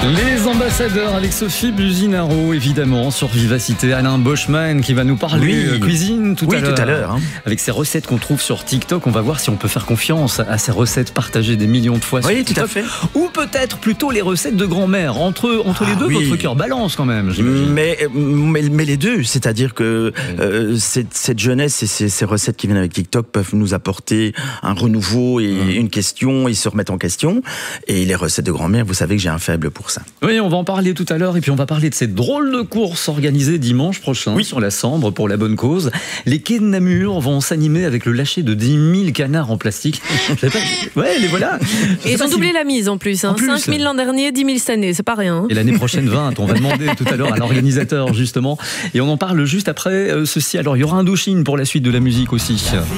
Les ambassadeurs avec Sophie Buzinaro, évidemment, sur Vivacité. Alain Boschman qui va nous parler cuisine tout à l'heure. Avec ses recettes qu'on trouve sur TikTok, on va voir si on peut faire confiance à ces recettes partagées des millions de fois sur TikTok. Tout à fait. Ou peut-être plutôt les recettes de grand-mère. Entre les deux, votre cœur balance quand même, j'imagine. Mais les deux, c'est-à-dire que cette jeunesse et ces recettes qui viennent avec TikTok peuvent nous apporter un renouveau et une question, et se remettre en question. Et les recettes de grand-mère, vous savez que j'ai un faible pour ça. Oui, on va en parler tout à l'heure, et puis on va parler de cette drôle de course organisée dimanche prochain sur la Sambre pour la bonne cause. Les quais de Namur vont s'animer avec le lâcher de 10 000 canards en plastique. Ouais, les voilà. Et ils ont doublé la mise en plus. 5 000 l'an dernier, 10 000 cette année, c'est pas rien. Et l'année prochaine 20, on va demander tout à l'heure à l'organisateur justement. Et on en parle juste après ceci. Alors il y aura un douchine pour la suite de la musique aussi.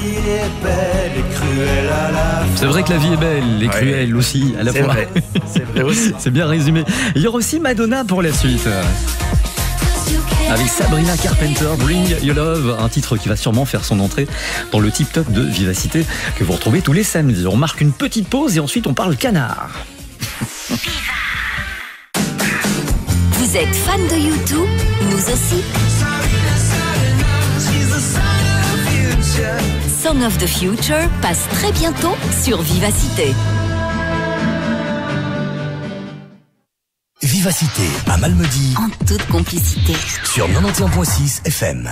C'est vrai que la vie est belle et cruelle aussi à la fois. C'est vrai aussi. C'est bien résumé. Il y aura aussi Madonna pour la suite. Avec Sabrina Carpenter, Bring Your Love, un titre qui va sûrement faire son entrée dans le Tip Top de Vivacité que vous retrouvez tous les samedis. On marque une petite pause et ensuite on parle canard. Vous êtes fan de U2 ? Nous aussi. Song of the Future passe très bientôt sur Vivacité. Vivacité à Malmedy. En toute complicité. Sur 91.6 FM.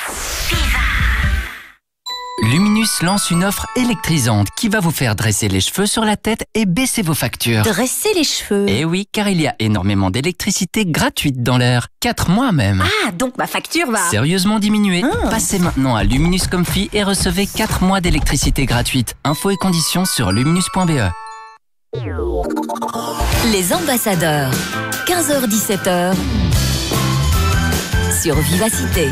Luminus lance une offre électrisante qui va vous faire dresser les cheveux sur la tête et baisser vos factures. Dresser les cheveux. Eh oui, car il y a énormément d'électricité gratuite dans l'air. 4 mois même. Ah, donc ma facture va sérieusement diminuer. Passez maintenant à Luminus Comfy et recevez 4 mois d'électricité gratuite. Infos et conditions sur luminus.be. Les ambassadeurs, 15h-17h, sur Vivacité.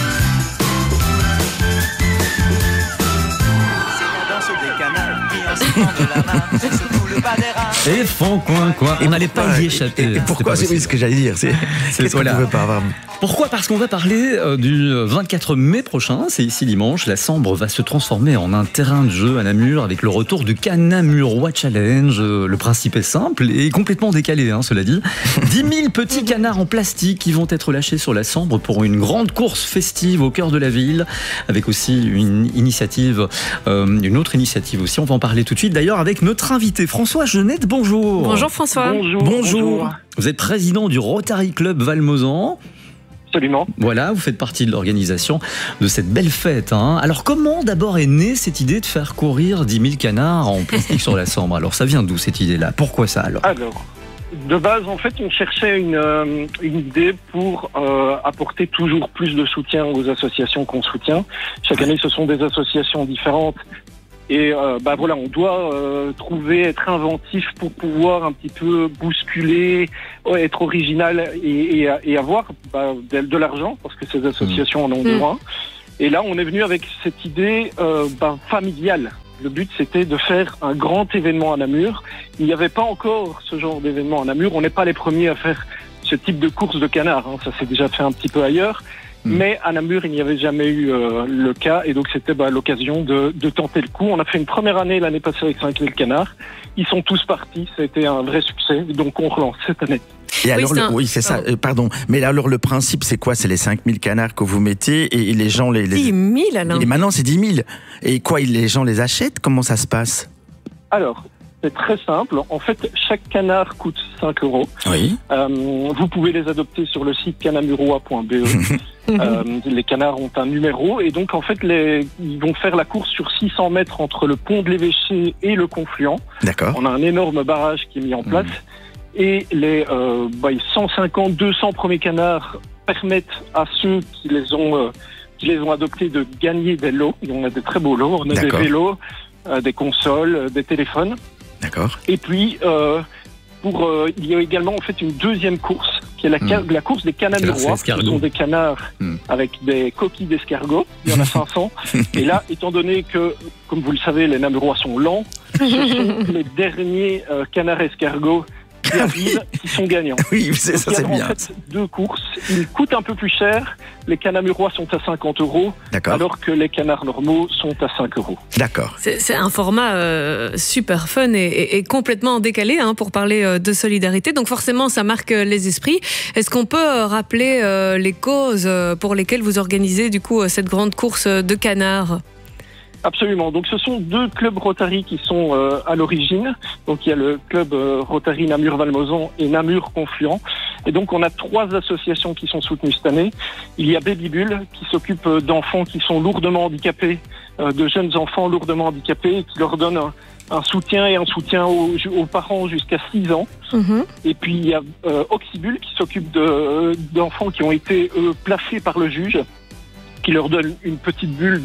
Et fond coin. On n'allait pas y échapper. Et pourquoi c'est ce que j'allais dire. Qu'est-ce qu'on ne pouvait pas avoir. Pourquoi ? Parce qu'on va parler du 24 mai prochain, c'est ici dimanche. La Sambre va se transformer en un terrain de jeu à Namur avec le retour du Canamurois Challenge. Le principe est simple et complètement décalé, cela dit. 10 000 petits canards en plastique qui vont être lâchés sur la Sambre pour une grande course festive au cœur de la ville, avec aussi une autre initiative aussi. On va en parler tout de suite d'ailleurs avec notre invité François Genette. Bonjour. Bonjour François. Bonjour. Vous êtes président du Rotary Club Valmozan. Absolument. Voilà, vous faites partie de l'organisation de cette belle fête. Alors comment d'abord est née cette idée de faire courir 10 000 canards en plastique sur la Sambre ? Alors ça vient d'où cette idée-là ? Pourquoi ça alors ? De base, en fait, on cherchait une idée pour apporter toujours plus de soutien aux associations qu'on soutient. Chaque année, ce sont des associations différentes. Et on doit être inventif pour pouvoir un petit peu bousculer, être original et avoir de l'argent, parce que ces associations en ont besoin. Et là, on est venu avec cette idée familiale. Le but, c'était de faire un grand événement à Namur. Il n'y avait pas encore ce genre d'événement à Namur. On n'est pas les premiers à faire ce type de course de canards. Ça s'est déjà fait un petit peu ailleurs. Mais à Namur, il n'y avait jamais eu le cas. Et donc, c'était l'occasion de tenter le coup. On a fait une première année l'année passée avec 5 000 canards. Ils sont tous partis. Ça a été un vrai succès. Donc, on relance cette année. Et alors, c'est ça, pardon. Mais alors, le principe, c'est quoi ? C'est les 5 000 canards que vous mettez et les gens... 10 000, Alain. Et maintenant, c'est 10 000. Et quoi, les gens les achètent ? Comment ça se passe ? Alors, c'est très simple. En fait, chaque canard coûte 5 €. Oui. Vous pouvez les adopter sur le site canamurois.be. Les canards ont un numéro et donc en fait ils vont faire la course sur 600 mètres entre le pont de l'Évêché et le confluent. D'accord. On a un énorme barrage qui est mis en place et les 150-200 premiers canards permettent à ceux qui les ont adoptés de gagner des lots. Et on a des très beaux lots. On a des vélos, des consoles, des téléphones. D'accord. Et puis il y a également en fait une deuxième course qui est la course des canamurois. Ce sont des canards avec des coquilles d'escargot. Il y en a 500. Et là, étant donné que, comme vous le savez, les namurois sont lents, ce sont les derniers canards escargots qui arrivent, qui sont gagnants. Oui, ça c'est bien. En fait, 2 courses. Ils coûtent un peu plus cher. Les canards murois sont à 50 €, alors que les canards normaux sont à 5 €. D'accord. C'est un format super fun et complètement décalé pour parler de solidarité. Donc forcément, ça marque les esprits. Est-ce qu'on peut rappeler les causes pour lesquelles vous organisez du coup cette grande course de canards ? Absolument. Donc ce sont 2 clubs Rotary qui sont à l'origine. Donc il y a le club Rotary Namur-Valmozan et Namur-Confluent. Et donc on a 3 associations qui sont soutenues cette année. Il y a Baby Bull qui s'occupe d'enfants qui sont lourdement handicapés, de jeunes enfants lourdement handicapés, qui leur donne un soutien aux parents jusqu'à 6 ans. Mmh. Et puis il y a Oxybul qui s'occupe d'enfants qui ont été placés par le juge, qui leur donne une petite bulle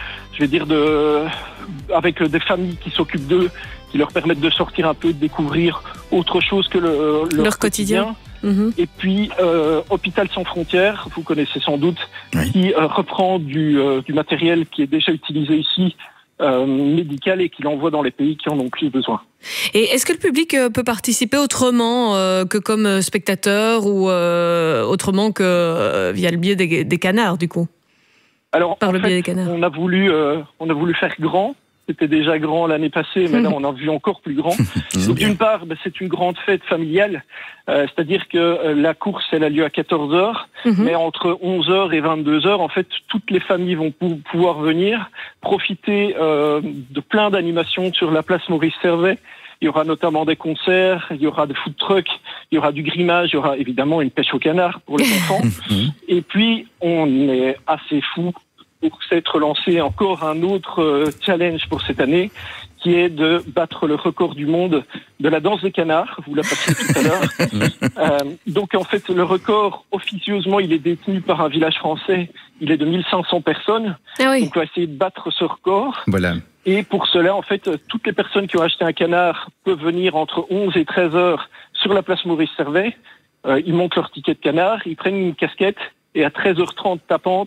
avec des familles qui s'occupent d'eux, qui leur permettent de sortir un peu, de découvrir autre chose que leur quotidien. Mmh. Et puis Hôpital Sans Frontières, vous connaissez sans doute, qui reprend du matériel qui est déjà utilisé ici, médical, et qui l'envoie dans les pays qui en ont plus besoin. Et est-ce que le public peut participer autrement que comme spectateur ou autrement que via le biais des canards du coup ? Alors, on a voulu faire grand. C'était déjà grand l'année passée, mais là, on a vu encore plus grand. Donc, d'une part, c'est une grande fête familiale. C'est-à-dire que la course, elle a lieu à 14 h, mais entre 11 h et 22 h, en fait, toutes les familles vont pouvoir venir profiter de plein d'animations sur la place Maurice Servet. Il y aura notamment des concerts, il y aura des food trucks, il y aura du grimage, il y aura évidemment une pêche au canard pour les enfants. Et puis, on est assez fou pour s'être lancé encore un autre challenge pour cette année, qui est de battre le record du monde de la danse des canards. Vous l'avez passé tout à l'heure. Donc, en fait, le record, officieusement, il est détenu par un village français. Il est de 1500 personnes. Ah oui. Donc, on va essayer de battre ce record. Voilà. Et pour cela, en fait, toutes les personnes qui ont acheté un canard peuvent venir entre 11 et 13 h sur la place Maurice Servet. Ils montent leur ticket de canard, ils prennent une casquette, et à 13h30 tapante,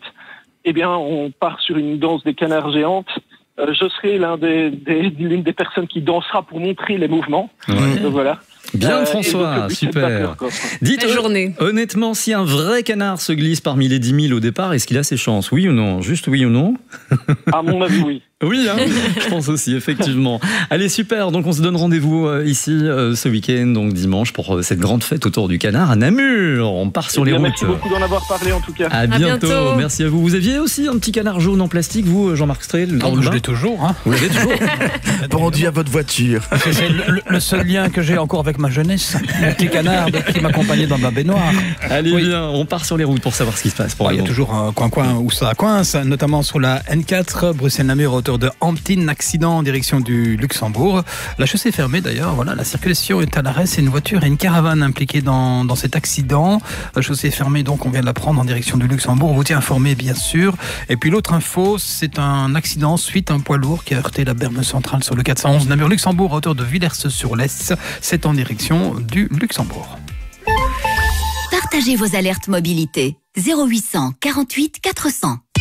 on part sur une danse des canards géantes. Je serai l'une des personnes qui dansera pour montrer les mouvements. Voilà. Bien François, super. Dites, honnêtement, si un vrai canard se glisse parmi les 10 000 au départ, est-ce qu'il a ses chances ? Oui ou non ? Juste oui ou non ? À mon avis, oui. Oui, je pense aussi, effectivement. Allez, super. Donc, on se donne rendez-vous ici ce week-end, donc dimanche, pour cette grande fête autour du canard à Namur. On part sur les routes. Merci beaucoup d'en avoir parlé, en tout cas. À bientôt. Merci à vous. Vous aviez aussi un petit canard jaune en plastique, vous, Jean-Marc Strel ? Je l'ai toujours. Vous l'avez toujours. Pendu à votre voiture. C'est le seul lien que j'ai encore avec ma jeunesse. Le petit canard qui m'accompagnait dans ma baignoire. Allez, bien. On part sur les routes pour savoir ce qui se passe. Il y a toujours un coin où ça coince, notamment sur la N4, Bruxelles-Namur, hauteur de Hampton, accident en direction du Luxembourg. La chaussée est fermée d'ailleurs, voilà, la circulation est à l'arrêt, c'est une voiture et une caravane impliquée dans cet accident. La chaussée est fermée, donc on vient de la prendre en direction du Luxembourg, on vous tient informé bien sûr. Et puis l'autre info, c'est un accident suite à un poids lourd qui a heurté la berme centrale sur le 411 Namur-Luxembourg, à hauteur de Villers-sur-Lesse, c'est en direction du Luxembourg. Partagez vos alertes mobilité 0800 48 400.